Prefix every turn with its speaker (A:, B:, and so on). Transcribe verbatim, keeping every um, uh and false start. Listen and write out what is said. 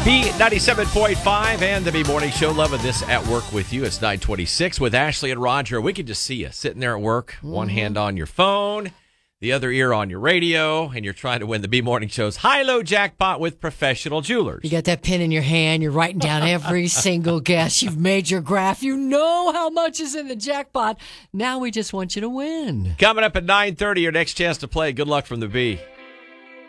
A: B ninety-seven point five and the B Morning Show. Loving this at work with you. It's nine twenty-six with Ashley and Roger. We can just see you sitting there at work, mm-hmm. one hand on your phone, the other ear on your radio, and you're trying to win the B Morning Show's high-low jackpot with Professional Jewelers.
B: You got that pen in your hand. You're writing down every single guess. You've made your graph. You know how much is in the jackpot. Now we just want you to win.
A: Coming up at nine thirty, your next chance to play. Good luck from the B.